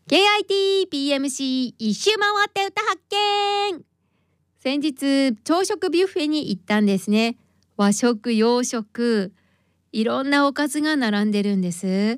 KIT PMC 一周回って歌発見。先日朝食ビュッフェに行ったんですね。和食洋食いろんなおかずが並んでるんです。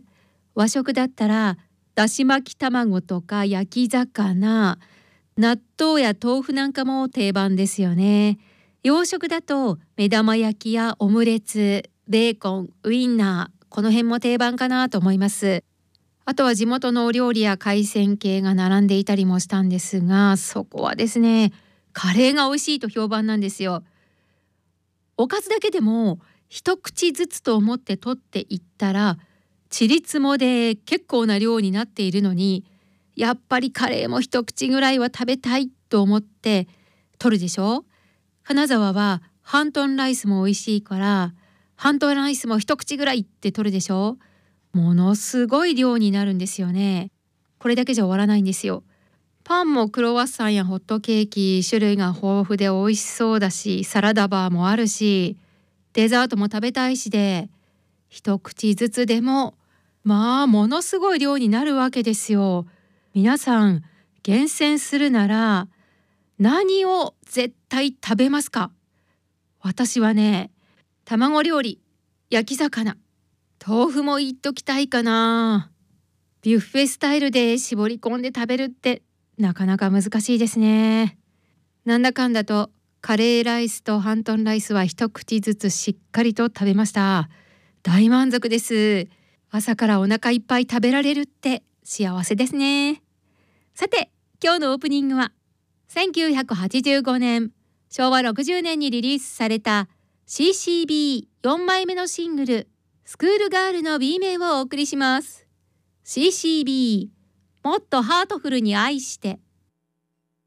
和食だったらだし巻き卵とか焼き魚、納豆や豆腐なんかも定番ですよね。洋食だと目玉焼きやオムレツ、ベーコン、ウインナー、この辺も定番かなと思います。あとは地元のお料理や海鮮系が並んでいたりもしたんですが、そこはですね、カレーが美味しいと評判なんですよ。おかずだけでも一口ずつと思って取っていったら、ちりつもで結構な量になっているのに、やっぱりカレーも一口ぐらいは食べたいと思って取るでしょ。金沢はハントンライスも美味しいから、ハントンライスも一口ぐらいって取るでしょ。ものすごい量になるんですよね。これだけじゃ終わらないんですよ。パンもクロワッサンやホットケーキ、種類が豊富で美味しそうだし、サラダバーもあるし、デザートも食べたいしで、一口ずつでもものすごい量になるわけですよ。皆さん厳選するなら何を絶対食べますか？私はね、卵料理、焼き魚、豆腐も言っときたいかな。ビュッフェスタイルで絞り込んで食べるってなかなか難しいですね。なんだかんだとカレーライスとハントンライスは一口ずつしっかりと食べました。大満足です。朝からお腹いっぱい食べられるって幸せですね。さて、今日のオープニングは1985年、昭和60年にリリースされた CCB4 枚目のシングルスクールガールの B 面をお送りします。 CCB もっとハートフルに愛して。